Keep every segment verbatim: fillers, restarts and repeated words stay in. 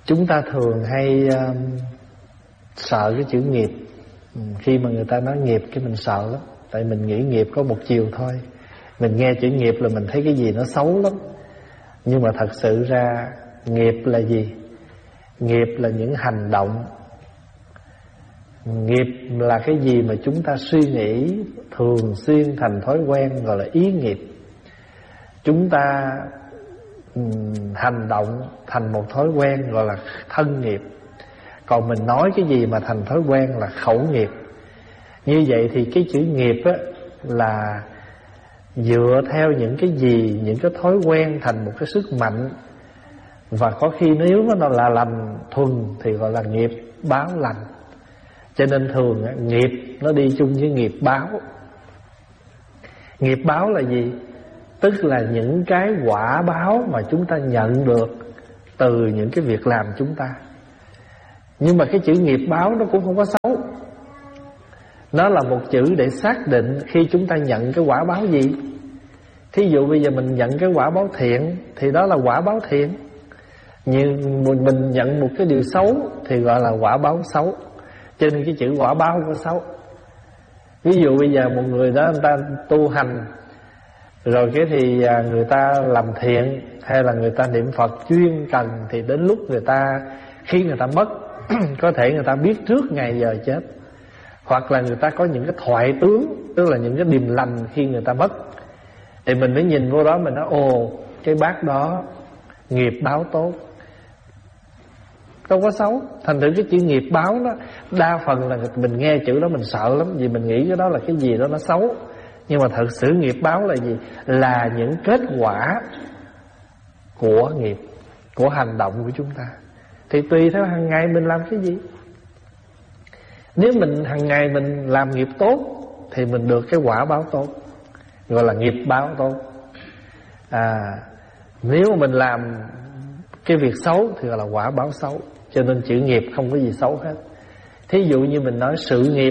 Chúng ta thường hay uh, sợ cái chữ nghiệp. ừ, Khi mà người ta nói nghiệp cái mình sợ lắm. Tại mình nghĩ nghiệp có một chiều thôi. Mình nghe chữ nghiệp là mình thấy cái gì nó xấu lắm. Nhưng mà thật sự ra nghiệp là gì? Nghiệp là những hành động. Nghiệp là cái gì mà chúng ta suy nghĩ thường xuyên thành thói quen, gọi là ý nghiệp. Chúng ta um, hành động thành một thói quen, gọi là thân nghiệp. Còn mình nói cái gì mà thành thói quen là khẩu nghiệp. Như vậy thì cái chữ nghiệp á, là dựa theo những cái gì, những cái thói quen thành một cái sức mạnh. Và có khi nếu nó là lành thuần thì gọi là nghiệp báo lành. Cho nên thường nghiệp nó đi chung với nghiệp báo. Nghiệp báo là gì? Tức là những cái quả báo mà chúng ta nhận được từ những cái việc làm chúng ta. Nhưng mà cái chữ nghiệp báo nó cũng không có xấu. Nó là một chữ để xác định khi chúng ta nhận cái quả báo gì. Thí dụ bây giờ mình nhận cái quả báo thiện thì đó là quả báo thiện. Nhưng mình nhận một cái điều xấu thì gọi là quả báo xấu. Cho nên cái chữ quả báo không có xấu. Ví dụ bây giờ một người đó người ta tu hành, rồi cái thì người ta làm thiện, hay là người ta niệm Phật chuyên cần, thì đến lúc người ta, khi người ta mất có thể người ta biết trước ngày giờ chết. Hoặc là người ta có những cái thoại tướng, tức là những cái điềm lành khi người ta mất. Thì mình mới nhìn vô đó mình nói ồ, cái bác đó nghiệp báo tốt, đâu có xấu. Thành thử cái chữ nghiệp báo đó, đa phần là mình nghe chữ đó mình sợ lắm, vì mình nghĩ cái đó là cái gì đó nó xấu. Nhưng mà thật sự nghiệp báo là gì? Là những kết quả của nghiệp, của hành động của chúng ta. Thì tùy theo hàng ngày mình làm cái gì. Nếu mình hàng ngày mình làm nghiệp tốt thì mình được cái quả báo tốt, gọi là nghiệp báo tốt. À, nếu mà mình làm cái việc xấu thì gọi là quả báo xấu. Cho nên chữ nghiệp không có gì xấu hết. Thí dụ như mình nói sự nghiệp.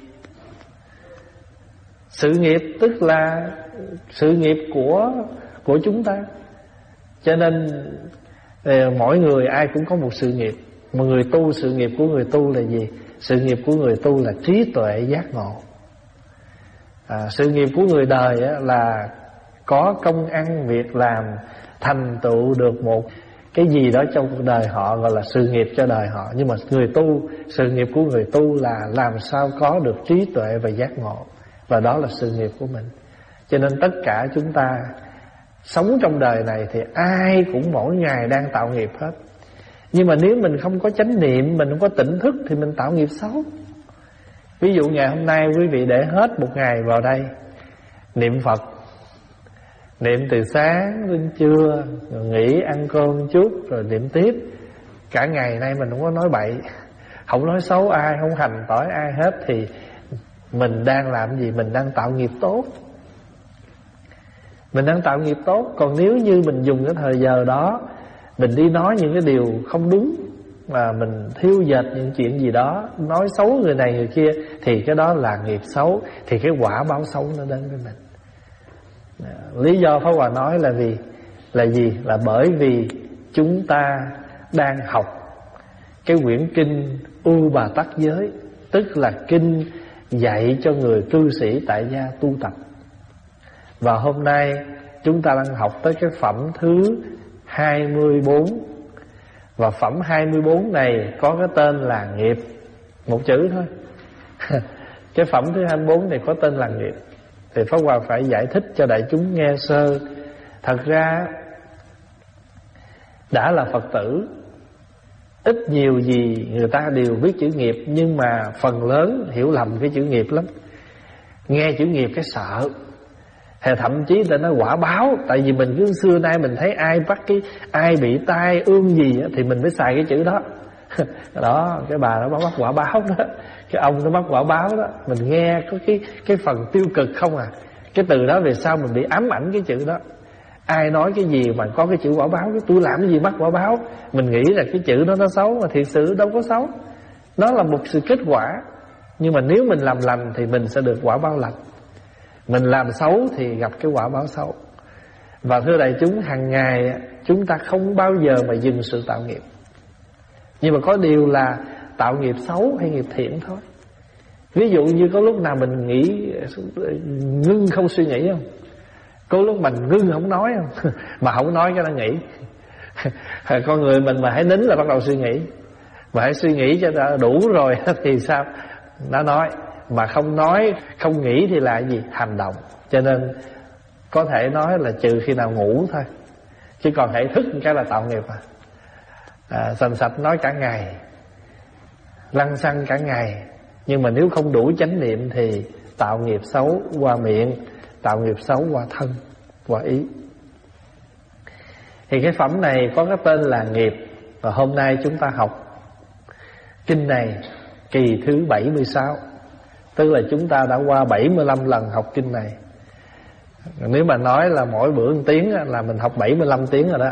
Sự nghiệp tức là sự nghiệp của của chúng ta. Cho nên mỗi người ai cũng có một sự nghiệp. Một người tu, sự nghiệp của người tu là gì? Sự nghiệp của người tu là trí tuệ giác ngộ. à, Sự nghiệp của người đời á, là có công ăn việc làm, thành tựu được một cái gì đó trong cuộc đời họ, gọi là sự nghiệp cho đời họ. Nhưng mà người tu, sự nghiệp của người tu là làm sao có được trí tuệ và giác ngộ. Và đó là sự nghiệp của mình. Cho nên tất cả chúng ta sống trong đời này thì ai cũng mỗi ngày đang tạo nghiệp hết. Nhưng mà nếu mình không có chánh niệm, mình không có tỉnh thức thì mình tạo nghiệp xấu. Ví dụ ngày hôm nay quý vị để hết một ngày vào đây niệm Phật, niệm từ sáng đến trưa, rồi nghỉ ăn cơm chút, rồi niệm tiếp. Cả ngày nay mình không có nói bậy, không nói xấu ai, không hành tỏi ai hết, thì mình đang làm gì? Mình đang tạo nghiệp tốt. Mình đang tạo nghiệp tốt. Còn nếu như mình dùng cái thời giờ đó mình đi nói những cái điều không đúng, mà mình thiêu dệt những chuyện gì đó, nói xấu người này người kia, thì cái đó là nghiệp xấu. Thì cái quả báo xấu nó đến với mình. Lý do Pháp Hòa nói là vì Là gì? Là bởi vì chúng ta đang học cái quyển kinh U Bà Tắc Giới, tức là kinh dạy cho người cư sĩ tại gia tu tập. Và hôm nay chúng ta đang học tới cái phẩm thứ hai mươi bốn. Và phẩm hai mươi bốn này có cái tên là nghiệp. Một chữ thôi. Cái phẩm thứ hai mươi bốn này có tên là nghiệp. Thì Pháp Hòa phải giải thích cho đại chúng nghe sơ. Thật ra đã là Phật tử, ít nhiều gì người ta đều biết chữ nghiệp, nhưng mà phần lớn hiểu lầm cái chữ nghiệp lắm. Nghe chữ nghiệp cái sợ, hay thậm chí ta nói quả báo. Tại vì mình cứ xưa nay mình thấy ai bắt cái ai bị tai ương gì á, thì mình mới xài cái chữ đó. Đó, cái bà đó bắt quả báo đó, cái ông nó bắt quả báo đó. Mình nghe có cái cái phần tiêu cực không à. Cái từ đó về sau mình bị ám ảnh cái chữ đó. Ai nói cái gì mà có cái chữ quả báo, cái tôi làm cái gì bắt quả báo, mình nghĩ là cái chữ đó nó xấu, mà thiệt sự đâu có xấu. Nó là một sự kết quả. Nhưng mà nếu mình làm lành thì mình sẽ được quả báo lành, mình làm xấu thì gặp cái quả báo xấu. Và thưa đại chúng, hàng ngày chúng ta không bao giờ mà dừng sự tạo nghiệp. Nhưng mà có điều là tạo nghiệp xấu hay nghiệp thiện thôi. Ví dụ như có lúc nào mình nghĩ ngưng không suy nghĩ không? Có lúc mình ngưng không nói không? Mà không nói cái nó nghĩ. Con người mình mà hãy nín là bắt đầu suy nghĩ. Mà hãy suy nghĩ cho đã đủ rồi thì sao? Nó nói. Mà không nói, không nghĩ thì là gì? Hành động. Cho nên có thể nói là trừ khi nào ngủ thôi. Chứ còn hãy thức cái là tạo nghiệp à, à sành sạch nói cả ngày, lăng xăng cả ngày. Nhưng mà nếu không đủ chánh niệm thì tạo nghiệp xấu qua miệng, tạo nghiệp xấu qua thân, qua ý. Thì cái phẩm này có cái tên là nghiệp. Và hôm nay chúng ta học kinh này kỳ thứ bảy mươi sáu. Tức là chúng ta đã qua bảy mươi lăm lần học kinh này. Nếu mà nói là mỗi bữa một tiếng là mình học bảy mươi lăm tiếng rồi đó.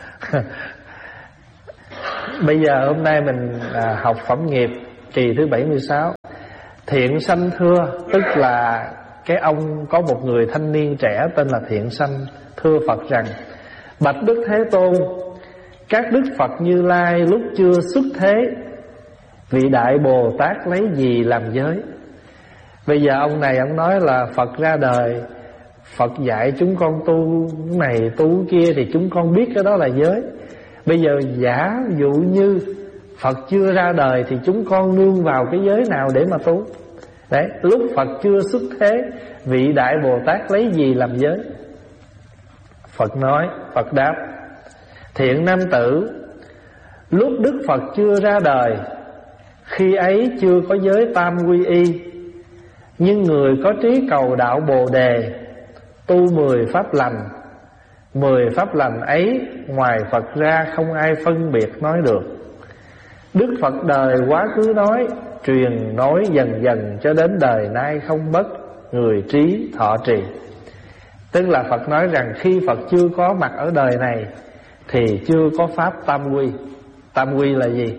Bây giờ hôm nay mình à, học phẩm nghiệp kỳ thứ bảy mươi sáu. Thiện sanh thưa, tức là cái ông có một người thanh niên trẻ tên là Thiện sanh thưa Phật rằng: bạch Đức Thế Tôn, các Đức Phật Như Lai lúc chưa xuất thế, vị Đại Bồ Tát lấy gì làm giới? Bây giờ ông này ông nói là Phật ra đời, Phật dạy chúng con tu này tu kia thì chúng con biết cái đó là giới. Bây giờ giả dụ như Phật chưa ra đời thì chúng con nương vào cái giới nào để mà tu? Đấy, lúc Phật chưa xuất thế, vị Đại Bồ Tát lấy gì làm giới? Phật nói, Phật đáp: thiện nam tử, lúc Đức Phật chưa ra đời, khi ấy chưa có giới tam quy y, nhưng người có trí cầu đạo Bồ Đề, tu mười pháp lành. Mười pháp lành ấy ngoài Phật ra không ai phân biệt nói được. Đức Phật đời quá khứ nói, truyền nói dần dần cho đến đời nay không mất, người trí thọ trì. Tức là Phật nói rằng khi Phật chưa có mặt ở đời này thì chưa có pháp tam quy. Tam quy là gì?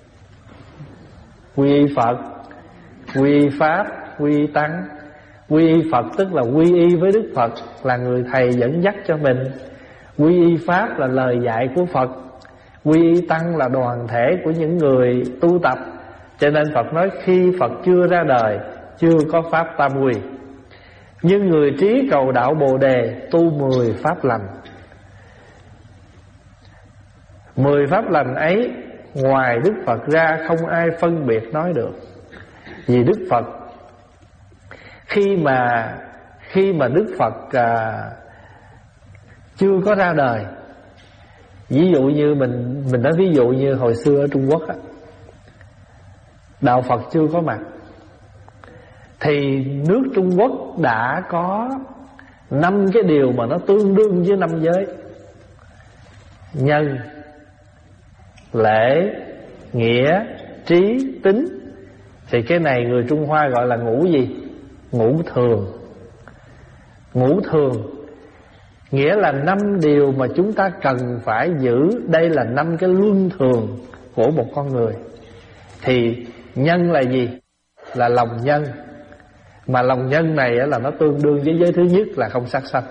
Quy y Phật, quy y Pháp, quy y Tăng. Quy y Phật tức là quy y với Đức Phật, là người thầy dẫn dắt cho mình. Quy y Pháp là lời dạy của Phật. Quy y Tăng là đoàn thể của những người tu tập. Cho nên Phật nói khi Phật chưa ra đời, chưa có pháp tam quy. Nhưng người trí cầu đạo Bồ Đề, tu mười pháp lành. Mười pháp lành ấy ngoài Đức Phật ra không ai phân biệt nói được. Vì Đức Phật Khi mà Khi mà Đức Phật à, chưa có ra đời, ví dụ như mình Mình nói ví dụ như hồi xưa ở Trung Quốc á, đạo Phật chưa có mặt, thì nước Trung Quốc đã có năm cái điều mà nó tương đương với năm giới: nhân, lễ, nghĩa, trí, tính. Thì cái này người Trung Hoa gọi là ngũ gì? Ngũ thường. Ngũ thường nghĩa là năm điều mà chúng ta cần phải giữ. Đây là năm cái luân thường của một con người. Thì nhân là gì? Là lòng nhân. Mà lòng nhân này là nó tương đương với giới thứ nhất là không sát sanh.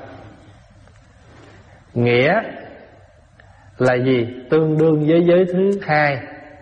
Nghĩa là gì? Tương đương với giới thứ hai.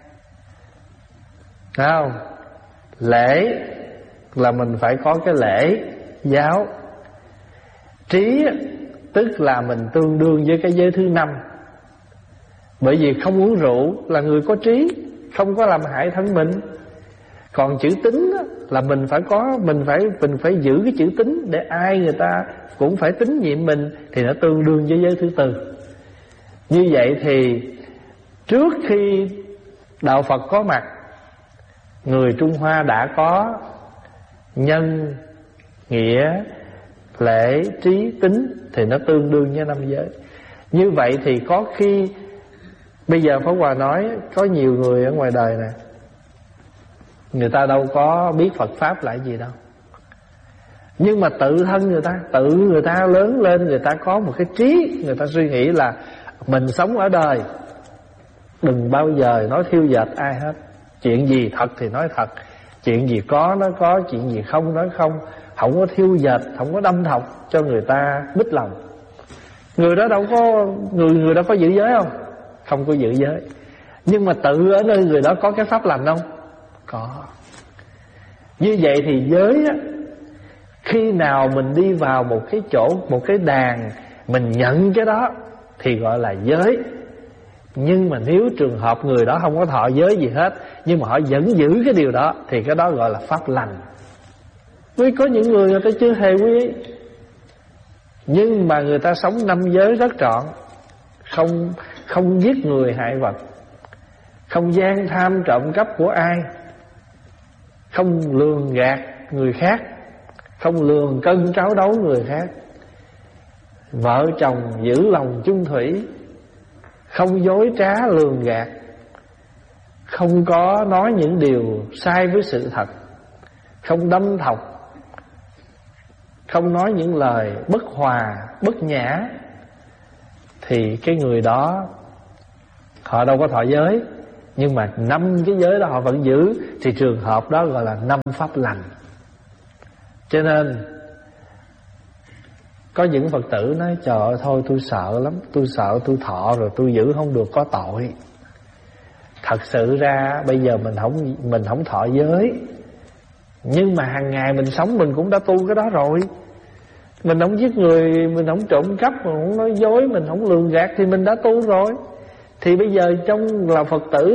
Thấy không? Lễ là mình phải có cái lễ giáo. Trí tức là mình tương đương với cái giới thứ năm. Bởi vì không uống rượu là người có trí, không có làm hại thân mình. Còn chữ tính là mình phải có, mình phải mình phải giữ cái chữ tính để ai người ta cũng phải tín nhiệm mình, thì nó tương đương với giới thứ tư. Như vậy thì trước khi đạo Phật có mặt, người Trung Hoa đã có nhân, nghĩa, lễ, trí, tính, thì nó tương đương với năm giới. Như vậy thì có khi bây giờ Pháp Hòa nói có nhiều người ở ngoài đời nè, người ta đâu có biết Phật Pháp là gì đâu, nhưng mà tự thân người ta, tự người ta lớn lên, người ta có một cái trí, người ta suy nghĩ là mình sống ở đời đừng bao giờ nói thiêu dệt ai hết. Chuyện gì thật thì nói thật, chuyện gì có nói có, chuyện gì không nói không. Không có thiêu dệt, không có đâm thọc cho người ta bích lòng. Người đó đâu có, người người đó có giữ giới không? Không có giữ giới. Nhưng mà tự ở nơi người đó có cái pháp lành không? Có. Như vậy thì giới á, khi nào mình đi vào một cái chỗ, một cái đàn, mình nhận cái đó thì gọi là giới. Nhưng mà nếu trường hợp người đó không có thọ giới gì hết, nhưng mà họ vẫn giữ cái điều đó, thì cái đó gọi là pháp lành. Vì có những người người ta chưa hề quy y, nhưng mà người ta sống năm giới rất trọn. Không không giết người hại vật, không gian tham trộm cắp của ai, không lường gạt người khác, không lường cân tráo đấu người khác, vợ chồng giữ lòng chung thủy, không dối trá lường gạt, không có nói những điều sai với sự thật, không đâm thọc, không nói những lời bất hòa, bất nhã, thì cái người đó họ đâu có thọ giới, nhưng mà năm cái giới đó họ vẫn giữ, thì trường hợp đó gọi là năm pháp lành. Cho nên có những Phật tử nói trời ơi thôi tôi sợ lắm, tôi sợ tôi thọ rồi tôi giữ không được có tội. Thật sự ra bây giờ mình không mình không thọ giới, nhưng mà hàng ngày mình sống mình cũng đã tu cái đó rồi. Mình không giết người, mình không trộm cắp, mình không nói dối, mình không lường gạt, thì mình đã tu rồi. Thì bây giờ trong là Phật tử